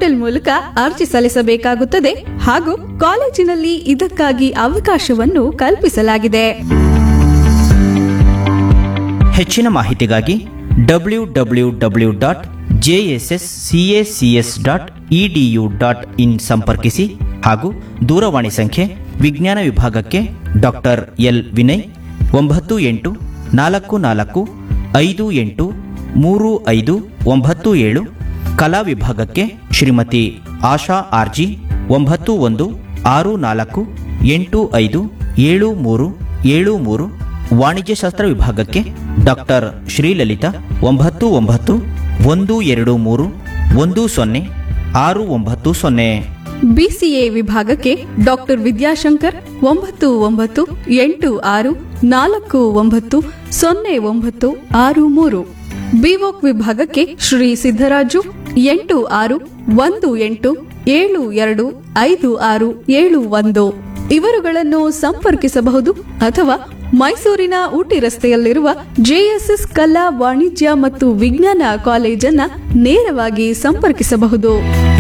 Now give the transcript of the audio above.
Portal ಮೂಲಕ ಅರ್ಜಿ ಸಲ್ಲಿಸಬೇಕಾಗುತ್ತದೆ ಹಾಗೂ ಕಾಲೇಜಿನಲ್ಲಿ ಇದಕ್ಕಾಗಿ ಅವಕಾಶವನ್ನು ಕಲ್ಪಿಸಲಾಗಿದೆ. ಹೆಚ್ಚಿನ ಮಾಹಿತಿಗಾಗಿ www.jsscacs.edu.in ಸಂಪರ್ಕಿಸಿ ಹಾಗೂ ದೂರವಾಣಿ ಸಂಖ್ಯೆ ವಿಜ್ಞಾನ ವಿಭಾಗಕ್ಕೆ ಡಾಕ್ಟರ್ ಎಲ್ ವಿನಯ್ 9844583597, ಕಲಾ ವಿಭಾಗಕ್ಕೆ ಶ್ರೀಮತಿ ಆಶಾ ಆರ್ಜಿ 9164857373, ವಾಣಿಜ್ಯಶಾಸ್ತ್ರ ವಿಭಾಗಕ್ಕೆ ಡಾಕ್ಟರ್ ಶ್ರೀಲಲಿತಾ 9912231069. ಬಿಸಿಎ ವಿಭಾಗಕ್ಕೆ ಡಾಕ್ಟರ್ ವಿದ್ಯಾಶಂಕರ್ 9984949093. ಬಿವೋಕ್ ವಿಭಾಗಕ್ಕೆ ಶ್ರೀ ಸಿದ್ದರಾಜು 8618725671. ಇವರುಗಳನ್ನು ಸಂಪರ್ಕಿಸಬಹುದು ಅಥವಾ ಮೈಸೂರಿನ ಊಟಿ ರಸ್ತೆಯಲ್ಲಿರುವ ಜೆಎಸ್ಎಸ್ ಕಲಾ ವಾಣಿಜ್ಯ ಮತ್ತು ವಿಜ್ಞಾನ ಕಾಲೇಜನ್ನ ನೇರವಾಗಿ ಸಂಪರ್ಕಿಸಬಹುದು.